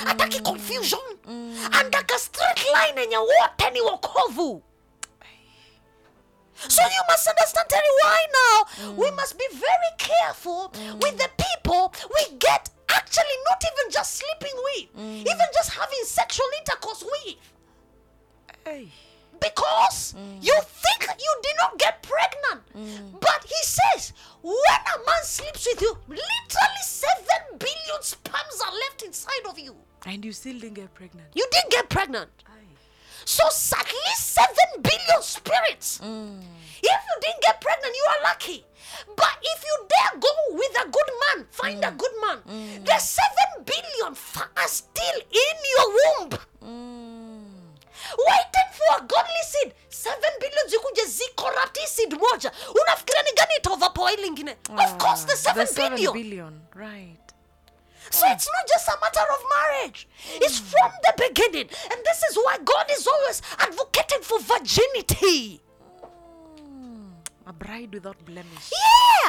Hataki confusion. Andaka straight line yenye wote ni wokovu. So you must understand, Terry, why now we must be very careful with the people we get actually not even just sleeping with, even just having sexual intercourse with. Because you think you did not get pregnant. But he says, when a man sleeps with you, literally 7 billion sperms are left inside of you. And you still didn't get pregnant. You didn't get pregnant. So at least 7 billion spirits. If you didn't get pregnant, you are lucky. But if you dare go with a good man, find a good man, the 7 billion are still in your womb. Waiting for a godly seed. 7 billion zikuje zikorati seed moja. Unafikiria ni gani itovapoa ingine? Of course the 7 billion. 7 billion, right. So it's not just a matter of marriage. It's from the beginning. And this is why God is always advocating for virginity. A bride without blemish.